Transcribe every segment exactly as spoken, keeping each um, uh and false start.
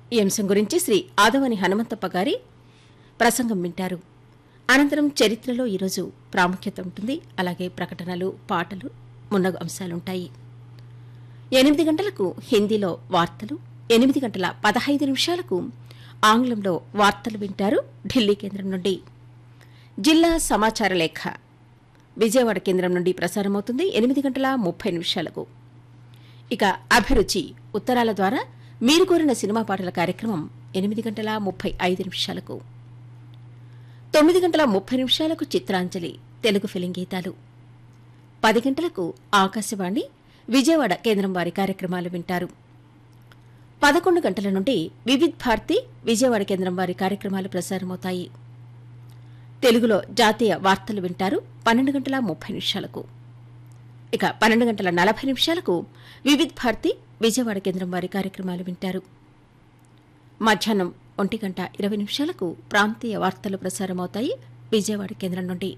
ఈ అంశం గురించి శ్రీ ఆదవని హనుమంతప్ప గారి ప్రసంగం వింటారు. అనంతరం చరిత్రలో ఈరోజు ప్రాముఖ్యత ఉంటుంది. అలాగే ప్రకటనలు, పాటలు, మున్నగు అంశాలుంటాయి. ఎనిమిది గంటలకు హిందీలో వార్తలు, ఎనిమిది గంటల పదహైదు నిమిషాలకు ఆంగ్లంలో వార్తలు వింటారు ఢిల్లీ కేంద్రం నుండి. జిల్లా సమాచార లేఖ విజయవాడ కేంద్రం నుండి ప్రసారమవుతుంది ఎనిమిది గంటల ముప్పై నిమిషాలకు. ఇక అభిరుచి ఉత్తరాల ద్వారా మీరు కోరిన సినిమా పాటల కార్యక్రమం ఎనిమిది గంటల ముప్పై ఐదు నిమిషాలకు. తొమ్మిది గంటల ముప్పై నిమిషాలకు చిత్రాంజలి తెలుగు ఫిలిం గీతాలు. పది గంటలకు ఆకాశవాణి విజయవాడ కేంద్రం వారి కార్యక్రమాలు వింటారు. పదకొండు గంటల నుండి వివిధ్ భారతి విజయవాడ కేంద్రం వారి కార్యక్రమాలు ప్రసారమవుతాయి. తెలుగులో జాతీయ వార్తలు వింటారు పన్నెండు గంటల ముప్పై నిమిషాలకు. ఇక పన్నెండు గంటల నలభై నిమిషాలకు వివిధ్ భారతి విజయవాడ కేంద్రం వారి కార్యక్రమాలు వింటారు. మధ్యాహ్నం ఒంటి గంట ఇరవై నిమిషాలకు ప్రాంతీయ వార్తలు ప్రసారమవుతాయి విజయవాడ కేంద్రం నుండి.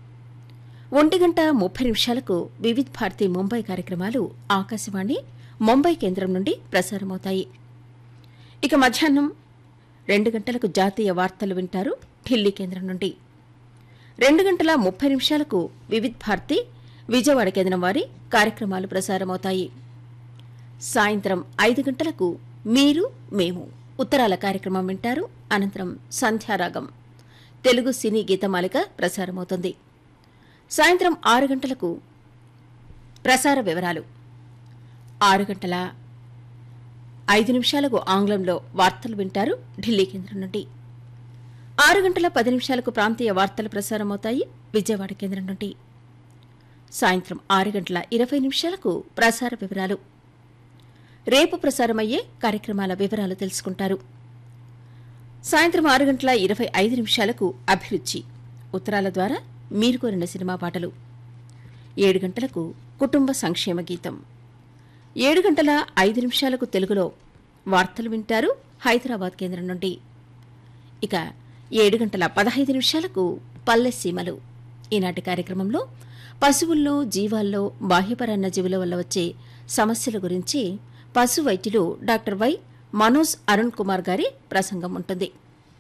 ఒంటి గంట ముప్పై నిమిషాలకు వివిధ్ భారతి ముంబై కార్యక్రమాలు ఆకాశవాణి ముంబై కేంద్రం నుండి ప్రసారమవుతాయి. ఇక మధ్యాహ్నం రెండు గంటలకు జాతీయ వార్తలు వింటారు ఢిల్లీ కేంద్రం నుండి. రెండు గంటల ముప్పై నిమిషాలకు వివిధ్ భారతి విజయవాడ కేంద్రం వారి కార్యక్రమాలు ప్రసారమవుతాయి. సాయంత్రం ఐదు గంటలకు మీరు మేము ఉత్తరాల కార్యక్రమం వింటారు. అనంతరం సంధ్యారాగం తెలుగు సినీ గీతమాలిక ప్రసారమవుతుంది. సాయంత్రం ఆరు గంటలకు ప్రసార వివరాలు. ఆరు గంటల ఐదు నిమిషాలకు ఆంగ్లంలో వార్తలు వింటారు ఢిల్లీ కేంద్రం నుండి. ఆరు గంటల పది నిమిషాలకు ప్రాంతీయ వార్తలు ప్రసారమవుతాయి విజయవాడ కేంద్రం నుండి. సాయంత్రం ఆరు గంటల ఇరవై నిమిషాలకు ప్రసార వివరాలు. రేపు ప్రసారమయ్యే కార్యక్రమాల వివరాలు తెలుసుకుంటారు. సాయంత్రం ఆరు గంటల ఇరవై ఐదు నిమిషాలకు అభిరుచి ఉత్తరాల ద్వారా మీరు కోరిన సినిమా పాటలు. ఏడు గంటలకు కుటుంబ సంక్షేమ గీతం. ఏడు గంటల ఐదు నిమిషాలకు తెలుగులో వార్తలు వింటారు హైదరాబాద్ కేంద్రం నుండి. ఇక ఏడు గంటల పదహైదు నిమిషాలకు పల్లె సీమలు. ఈనాటి కార్యక్రమంలో పశువుల్లో జీవాల్లో బాహ్యపరాన్న జీవుల వల్ల వచ్చే సమస్యల గురించి పశు వైద్యులు డాక్టర్ వై మనోజ్ అరుణ్ కుమార్ గారి ప్రసంగం ఉంటుంది.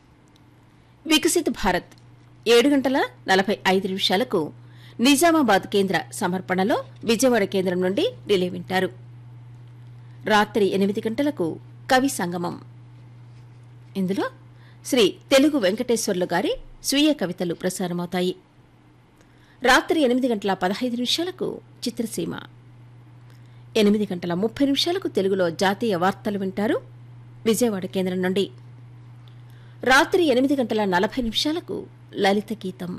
వికసిత్ భారత్ ఏడు గంటల నలభై ఐదు నిమిషాలకు నిజామాబాద్ కేంద్ర సమర్పణలో విజయవాడ కేంద్రం నుండి రిలే వింటారు. రాత్రి ఎనిమిది గంటలకు కవి సంగమం. ఇందులో శ్రీ తెలుగు వెంకటేశ్వర్లు గారి స్వీయ కవితలు ప్రసారమవుతాయి. రాత్రి ఎనిమిది గంటల పదహైదు నిమిషాలకు చిత్రసీమ. ఎనిమిది గంటల ముప్పై నిమిషాలకు తెలుగులో జాతీయ వార్తలు వింటారు విజయవాడ కేంద్రం నుండి. రాత్రి ఎనిమిది గంటల నలభై నిమిషాలకు లలిత గీతం.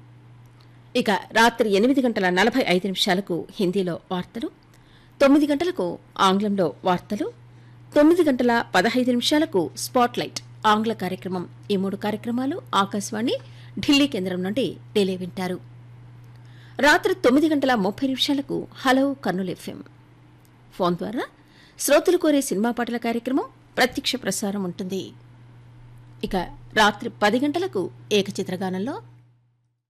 ఇక రాత్రి ఎనిమిది గంటల నలభై ఐదు నిమిషాలకు హిందీలో వార్తలు, తొమ్మిది గంటలకు ఆంగ్లంలో వార్తలు, తొమ్మిది గంటల పదహైదు నిమిషాలకు స్పాట్లైట్ ఆంగ్ల కార్యక్రమం. ఈ మూడు కార్యక్రమాలు ఆకాశవాణి ఢిల్లీ కేంద్రం నుండి రిలే వింటారు. రాత్రి తొమ్మిది గంటల ముప్పై నిమిషాలకు హలో కర్నూలు ఎఫ్ఎం ఫోన్ ద్వారా శ్రోతలు కోరే సినిమా పాటల కార్యక్రమం ప్రత్యక్ష ప్రసారం ఉంటుంది. ఇక రాత్రి పది గంటలకు ఏకచిత్రగానంలో